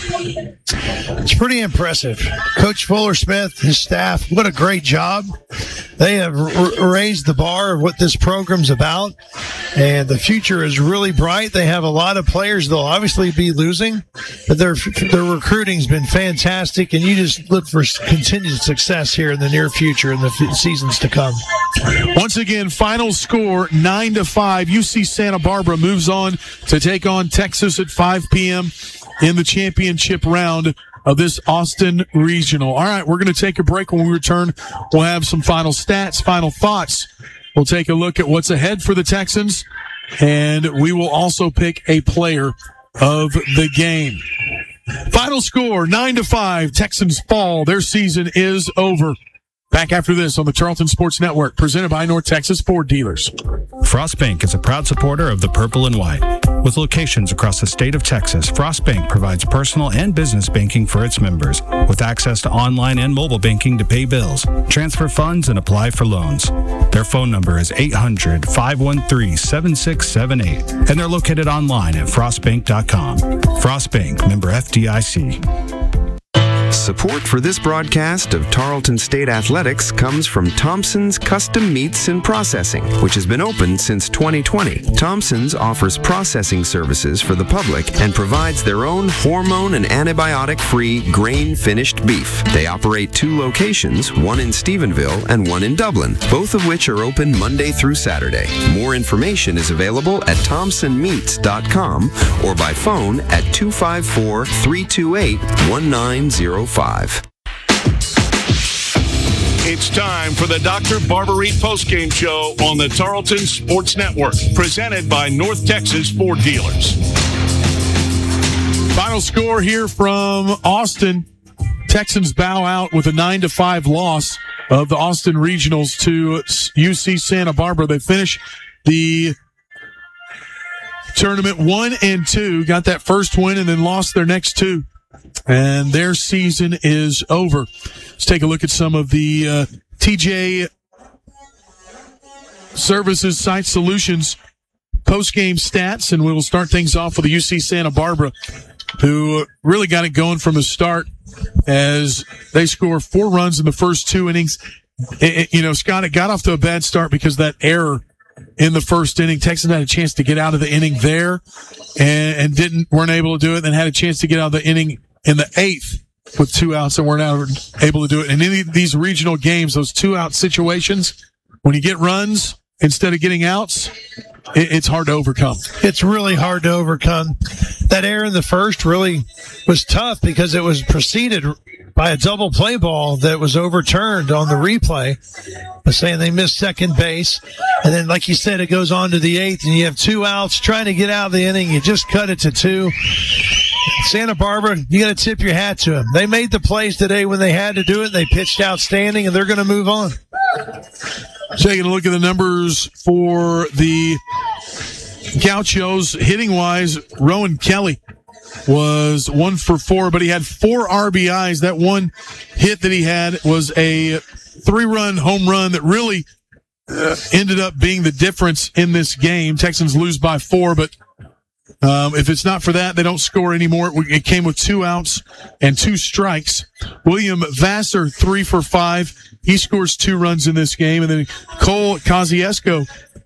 Speaker 2: It's pretty impressive. Coach Fuller Smith, his staff, what a great job. They have r- raised the bar of what this program's about, and the future is really bright. They have a lot of players they'll obviously be losing, but their their recruiting's been fantastic, and you just look for continued success here in the near future in the f- seasons to come.
Speaker 1: Once again, final score nine to five. U C Santa Barbara moves on to take on Texas at five p.m. in the championship round of this Austin Regional. All right, we're going to take a break. When we return, we'll have some final stats, final thoughts. We'll take a look at what's ahead for the Texans, and we will also pick a player of the game. Final score, nine to five. Texans fall. Their season is over. Back after this on the Tarleton Sports Network, presented by North Texas Ford Dealers.
Speaker 18: Frost Bank is a proud supporter of the Purple and White. With locations across the state of Texas, Frost Bank provides personal and business banking for its members, with access to online and mobile banking to pay bills, transfer funds, and apply for loans. Their phone number is eight hundred, five one three, seven six seven eight, and they're located online at frost bank dot com. Frost Bank, member F D I C.
Speaker 19: Support for this broadcast of Tarleton State Athletics comes from Thompson's Custom Meats and Processing, which has been open since twenty twenty. Thompson's offers processing services for the public and provides their own hormone and antibiotic-free grain-finished beef. They operate two locations, one in Stephenville and one in Dublin, both of which are open Monday through Saturday. More information is available at thompson meats dot com or by phone at two five four, three two eight, one nine zero five.
Speaker 6: It's time for the Doctor Barbara Reed postgame show on the Tarleton Sports Network, presented by North Texas Ford Dealers.
Speaker 1: Final score here from Austin. Texans bow out with a nine to five loss of the Austin Regionals to U C Santa Barbara. They finish the tournament one and two, got that first win and then lost their next two. And their season is over. Let's take a look at some of the uh, T J Services Site Solutions post-game stats, and we will start things off with the U C Santa Barbara, who really got it going from the start as they score four runs in the first two innings. It, it, you know, Scott, it got off to a bad start because of that error in the first inning. Texans had a chance to get out of the inning there and, and didn't, weren't able to do it. Then had a chance to get out of the inning in the eighth with two outs and weren't able to do it. In any of these regional games, those two out situations, when you get runs instead of getting outs, it, it's hard to overcome.
Speaker 2: It's really hard to overcome. That error in the first really was tough because it was preceded by a double play ball that was overturned on the replay, saying they missed second base. And then, like you said, it goes on to the eighth, and you have two outs trying to get out of the inning. You just cut it to two. Santa Barbara, you got to tip your hat to them. They made the plays today when they had to do it. They pitched outstanding, and they're going to move on.
Speaker 1: Taking a look at the numbers for the Gauchos, hitting-wise, Rowan Kelly was one for four, but he had four R B Is. That one hit that he had was a three-run home run that really uh, ended up being the difference in this game. Texans lose by four, but um, if it's not for that, they don't score anymore. It came with two outs and two strikes. William Vassar, three for five. He scores two runs in this game. And then Cole Kosciuszko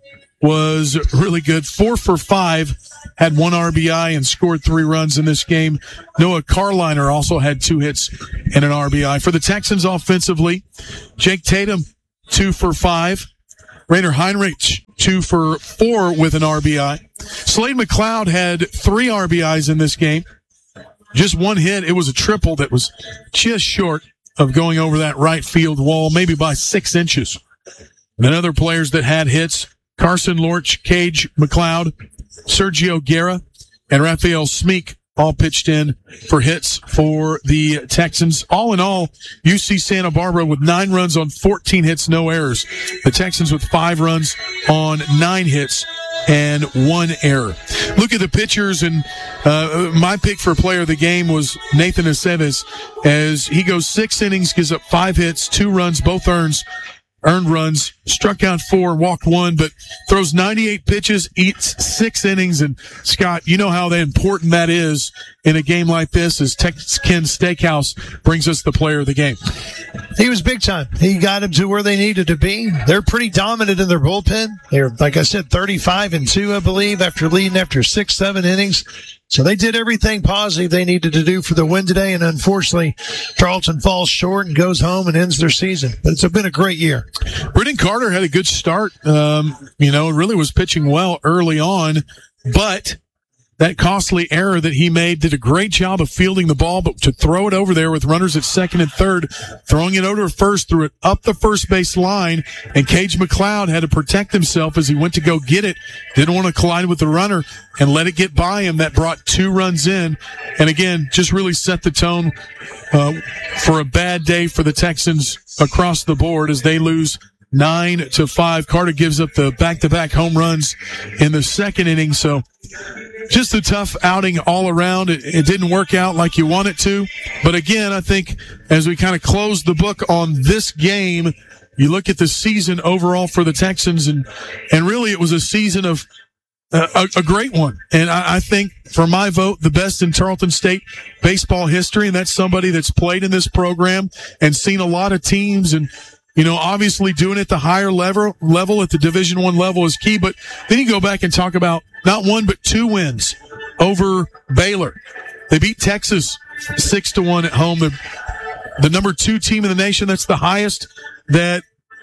Speaker 1: was really good, four for five, had one R B I and scored three runs in this game. Noah Carliner also had two hits and an R B I. For the Texans offensively, Jake Tatum, two for five. Rainer Heinrich, two for four with an R B I. Slade McLeod had three R B Is in this game. Just one hit. It was a triple that was just short of going over that right field wall, maybe by six inches. And then other players that had hits, Carson Lorch, Cage McLeod, Sergio Guerra, and Raphael Smeek all pitched in for hits for the Texans. All in all, U C Santa Barbara with nine runs on fourteen hits, no errors. The Texans with five runs on nine hits and one error. Look at the pitchers, and uh, my pick for player of the game was Nathan Aceves, as he goes six innings, gives up five hits, two runs, both earns. Earned runs, struck out four, walked one, but throws ninety-eight pitches, eats six innings. And Scott, you know how important that is in a game like this, as Tex-Ken Steakhouse brings us the player of the game.
Speaker 2: He was big time. He got them to where they needed to be. They're pretty dominant in their bullpen. They're, like I said, thirty-five and two, I believe, after leading after six, seven innings. So they did everything positive they needed to do for the win today, and unfortunately, Tarleton falls short and goes home and ends their season. But it's been a great year.
Speaker 1: Brendan Carter had a good start. Um, you know, really was pitching well early on, but that costly error that he made, did a great job of fielding the ball, but to throw it over there with runners at second and third, throwing it over to first, threw it up the first base line, and Cage McLeod had to protect himself as he went to go get it. Didn't want to collide with the runner and let it get by him. That brought two runs in. And again, just really set the tone uh, for a bad day for the Texans across the board as they lose nine to five. Carter gives up the back-to-back home runs in the second inning. So just a tough outing all around. It, it didn't work out like you want it to. But again, I think as we kind of close the book on this game, you look at the season overall for the Texans, and, and really it was a season of uh, a, a great one. And I, I think, for my vote, the best in Tarleton State baseball history. And that's somebody that's played in this program and seen a lot of teams, and you know, obviously doing it the higher level level at the Division One level is key. But then you go back and talk about not one but two wins over Baylor. They beat Texas six to one at home. The the number two team in the nation. That's the highest that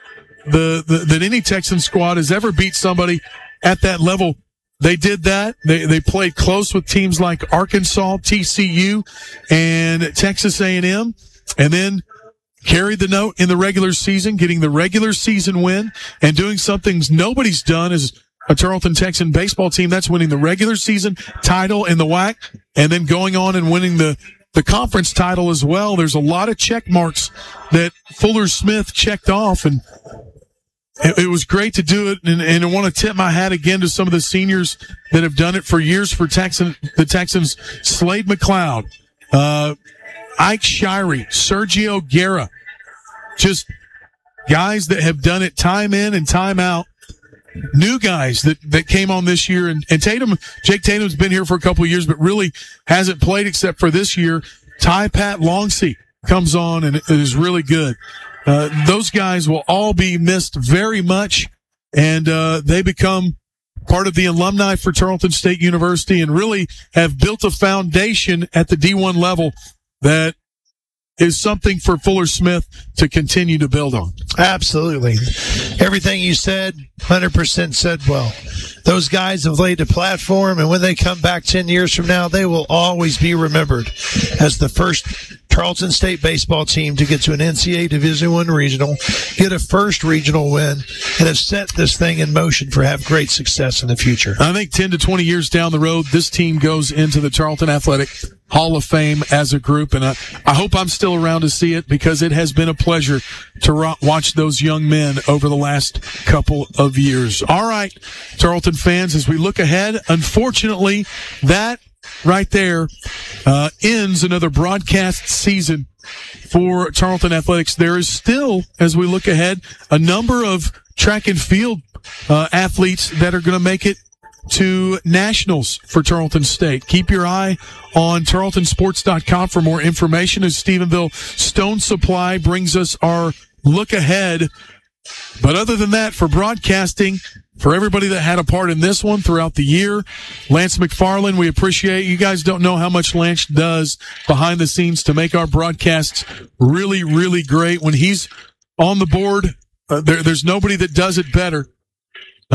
Speaker 1: the, the that any Texan squad has ever beat somebody at that level. They did that. They they played close with teams like Arkansas, T C U, and Texas A and M, and then carried the note in the regular season, getting the regular season win and doing something nobody's done as a Tarleton Texan baseball team. That's winning the regular season title in the W A C and then going on and winning the, the conference title as well. There's a lot of check marks that Fuller Smith checked off, and it, it was great to do it. And, and I want to tip my hat again to some of the seniors that have done it for years for Texan, the Texans. Slade McLeod, uh, Ike Shirey, Sergio Guerra, just guys that have done it time in and time out. New guys that, that came on this year. And, and Tatum, Jake Tatum's been here for a couple of years, but really hasn't played except for this year. Ty Pat Longsey comes on and is really good. Uh, those guys will all be missed very much, and uh, they become part of the alumni for Tarleton State University and really have built a foundation at the D one level that is something for Fuller Smith to continue to build on.
Speaker 2: Absolutely. Everything you said, one hundred percent said well. Those guys have laid the platform, and when they come back ten years from now, they will always be remembered as the first Tarleton State baseball team to get to an N C double A Division One regional, get a first regional win, and have set this thing in motion for have great success in the future.
Speaker 1: I think ten to twenty years down the road, this team goes into the Tarleton Athletic Hall of Fame as a group, and I, I hope I'm still around to see it, because it has been a pleasure to ro- watch those young men over the last couple of years. All right, Tarleton fans, as we look ahead, unfortunately, that right there uh, ends another broadcast season for Tarleton Athletics. There is still, as we look ahead, a number of track and field uh, athletes that are going to make it to nationals for Tarleton State. Keep your eye on tarleton sports dot com for more information as Stephenville Stone Supply brings us our look ahead. But other than that, for broadcasting, for everybody that had a part in this one throughout the year, Lance McFarland, we appreciate you guys. Don't know how much Lance does behind the scenes to make our broadcasts really, really great. When he's on the board, uh, there, there's nobody that does it better